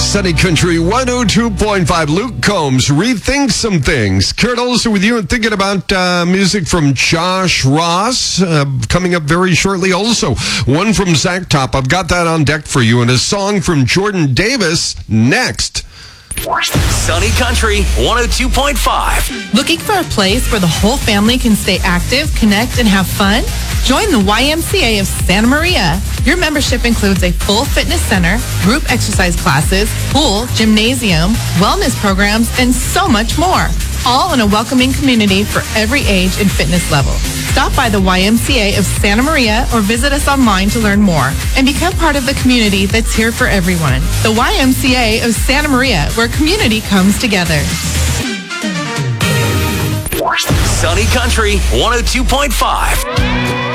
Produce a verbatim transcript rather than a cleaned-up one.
Sunny Country one oh two point five. Luke Combs, Rethink Some Things. Kurt Olson with you and thinking about uh, music from Josh Ross uh, coming up very shortly. Also, one from Zach Top. I've got that on deck for you. And a song from Jordan Davis next. Sunny Country one oh two point five. Looking for a place where the whole family can stay active, connect, and have fun? Join the Y M C A of Santa Maria. Your membership includes a full fitness center, group exercise classes, pool, gymnasium, wellness programs, and so much more. All in a welcoming community for every age and fitness level. Stop by the Y M C A of Santa Maria or visit us online to learn more and become part of the community that's here for everyone. The Y M C A of Santa Maria, where community comes together. Sunny Country one oh two point five.